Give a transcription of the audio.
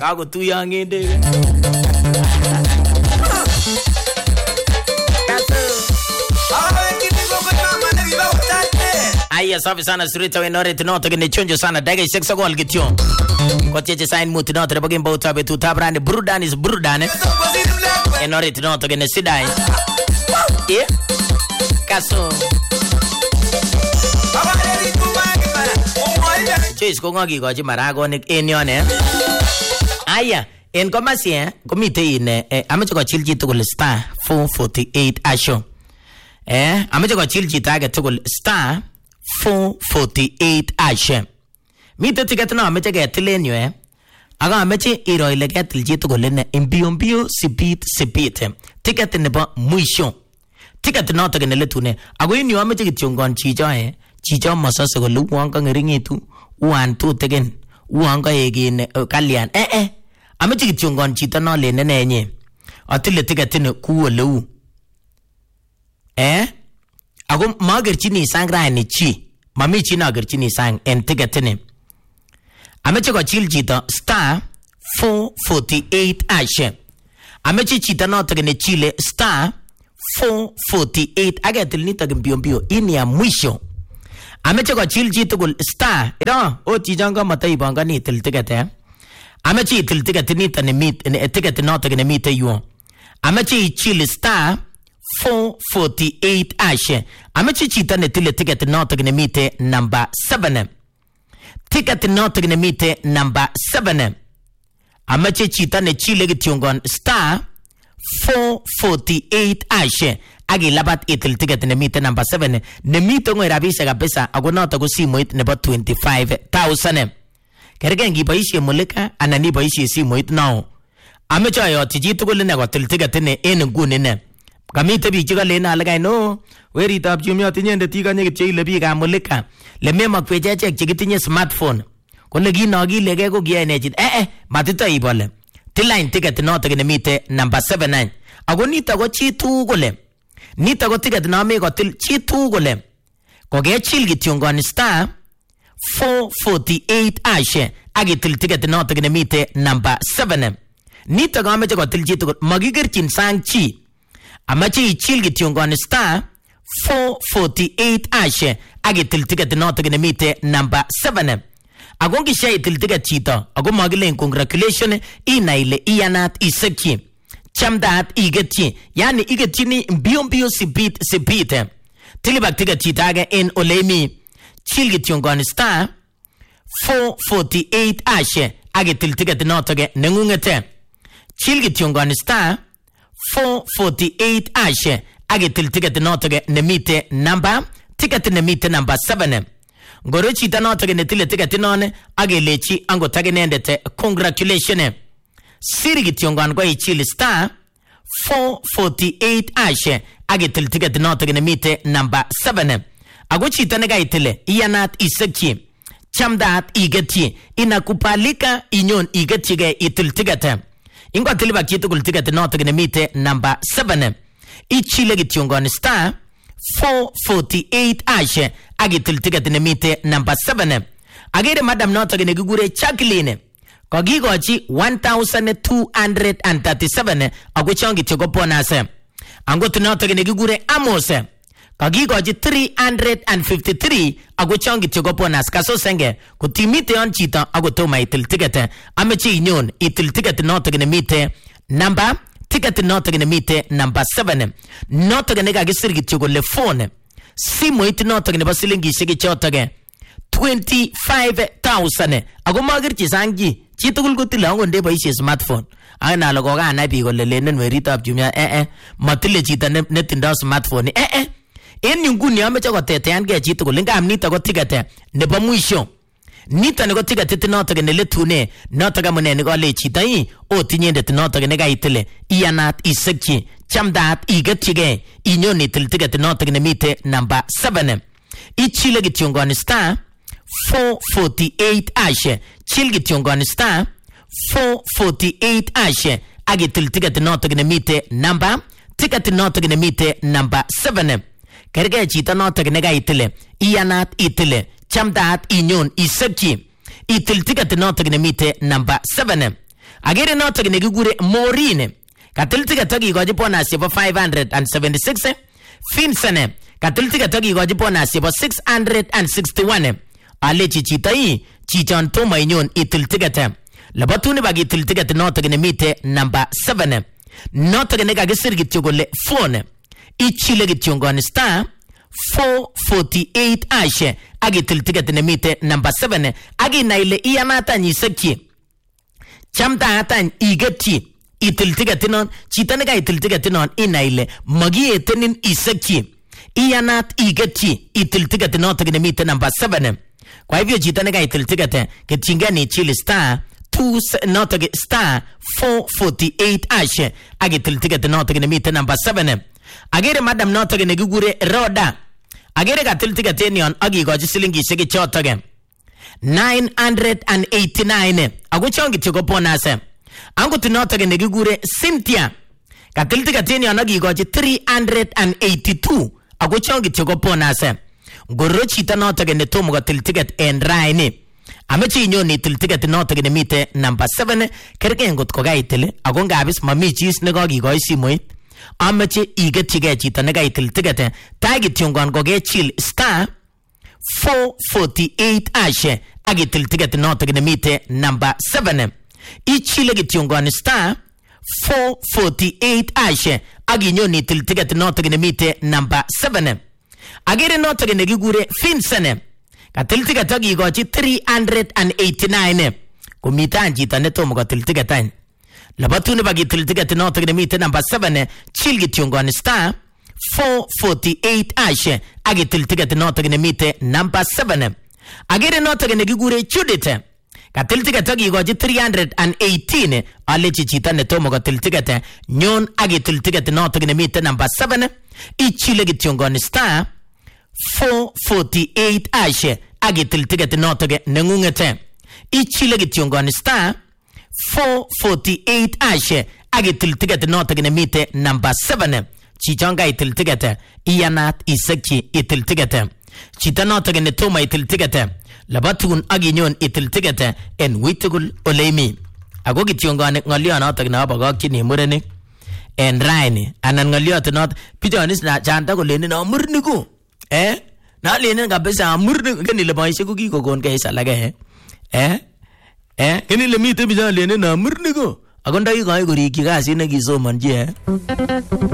Kago tuya ngende. Aya safi sana surita wenore tinoto gine chonjo sana daga iseksa gol gityo. Kwa cheche sign muti noto reba gimba utabe tu tabrani burudani is burudani. Enore tinoto gine sidai. Yeah. Kaso. Choice ko ngogi goji marago nik enyone. Aya en komasi komite ine amache ko chilji tugul star 448 asho. Amache ko chilji tage tugul star 448 ashe. Mite ticket na amache getilenyo aga amache iro ile getilji tugul ne mbio sipit ticket nebo mwisho. Ticket na to genele tune ago inyo amache kityongon chicho masase ko luwanga ngeringitu uan tu tegen uanga egin kalian amache kityongon chito no lene nenye atile ticket ne kuoleu ago magerchini sangra ni chi mami chi na gerchini sang en ticket ne amache ko chil chito star 448 ashe amache chito no tegene chile star 448 agetil nito mbio ini ya mwisho amache ko chil chito gul star ida o chijanga matai banga ni til ticket amache til ticket nito ne meet ticket no tegene meet you amache chil star 448 ashe amache chita ne tile ticket not gonna meet number 7 ticket not gonna meet number 7 amache chita ne chile gityongon star 448 ashe agi labat itil ticket ne meet number 7 ne meet ngo irabisha kabisa agonota go simoit nebo 25000 kergen gi boisie mulika anani boisie simoit now amache ayo tijitu gole ne go til ticket ne en ngune ne kamite bi chiga lena algai no weritab chumyo tinyende tikanye kityo ile bi kamulika le mema kwecheche chikitinye smartphone kole kinogilege ko kiyaine chit matito ibole tiline ticket noto gene mite number 79 ago nito ko chi tugule nito ko ticket na me ko til chi tugule ko ge chil kityongon star 448 ashe agitil ticket noto gene mite number 7 nito ga meche ko til chi tugul magigerchin sang chi amache ichil kityongon star 448 ashe agitil ticket noto gene mite number 7 agongi shay itil ticket chito ago magilen congratulation inaile iyanat iseki chamdat igeti yani igetini mbio sipit tilibak ticket chita aga en olemi chil kityongon star 448 ashe agitil ticket noto ge nengungete chil kityongon star 448 ashe agitil ticket notoge nemite number ticket nemite number 7 ngoro chita notoge netile ticket none agelechi angotage nendete congratulations siri gityongan go ichili star 448 ashe agitil ticket notoge nemite number 7 ago chita nega itile iyanat iseki chamdat igeti inakupalika inyon igeti ge itil ticket ingo tiliba kitu kul ticket noto gene mite number 7 ichile gityongon star 448 ashe agitil ticket ne mite number 7 agere madam noto gene gugure Jacqueline kogigochi 1237 aguchongi tyogo bonase angot noto gene gugure Amos kogigochi 353 aguchongi tyogo bonus kaso senge kutimite on chito agotoma itil ticket amechi inyon itil ticket noto gene mite number ticket noto gene mite number 7 noto gene ga gisirgi tyogo le phone simo it noto gene basilingi shigi chotoge 25,000 ago magirchi sangi chito gulgutila ngonde boisie smartphone ana logo ga na bi golle lenen weritab jumia matile chito netindo smartphone en yunguni ameche kotetean ge chito kole ngam nito ko ticket nebo mwisho nito ne ko ticket noto gene letune noto ga munene ko le chito otinyende noto gene ga itile iyanat isekchi chamdat igetchige inyoni til ticket noto gene mite number 7 ichile gityongon star 448 ashe chil gityongon star 448 ashe agitil ticket noto gene mite number ticket noto gene mite number 7 kerge chita noto gene ga itile iyanat itile chamdat inyon isekchi itil ticket noto gene mite number 7 Agere notok nekikure Maureen katil ticket akikochi bonus chebo 576. Vincent katil ticket akikochi bonus chebo 661. Alechi chito chichon tomo inyon itil ticket. Labatuni bakitil ticket notok nemite number 7. Notok nekakisir kityo kole phone. Ichile kityo ngoni star 448 ashe akitil ticket nemite number 7 akinai ile iyanatan isekyi chamtaatan igetyi itil ticket non chito nekaitil ticket non inai ile magietenin isekyi iyanat igetyi itil ticket notok nemite number 7. Kwa hivyo chito nekaitil ticket ketingeni chili star 448 ashe akitil ticket notok nemite number 7. Agere madam notok nekikure Roda. Agere katil ticket enion akikochi silingishek chotok 989. Ako chon kityo ko bonus. Angot notok nekikure Cynthia katil ticket enion akikochi 382. Ako chon kityo ko bonus. Ngoro chito notok netomo katil ticket en raini ameche inyon itil ticket notok nemite number 7 kerke ngot ko kaitil ako ngabis mami chis nekakikochi simoit ameche igetyige chito nekaitil ticket takityongon ko kechil star 448 ashe akitil ticket notok nemite number 7. Ichile kityongon star 448 ashe akinyon itil ticket notok nemite number 7. Agere notok nekikure Vincent katil ticket akikochi 389. Komitan chito netomo katil ticket any labatuni bakitil ticket notok nemite number 7 chil kityongon star 448 ashe akitil ticket notok nemite number 7. Agere notok nekikure Judith katil ticket akikochi 318. Alechi chito netomo katil ticket nyon akitil ticket notok nemite number 7. Ichile kityongon star 448 ashe akitil ticket notok nengungete. Ichile kityongon star 448 ashe akitil ticket notok nemite number 7. Chichonga itil ticket iyanat isekyi itil ticket. Chito notok netomo itil ticket labatun akinyon itil ticket en witugul oleimi. Ako kityongoni ngolyo notok nabakakchini murenik en raini anan ngolyot notok pichonis na chanta koleni na murniku na lenen kabisa murniku kenile boishe ko kikokon keis alake kenile mite pichon lenen na murniku ako ndakikoi korikyi kasit nekisomonji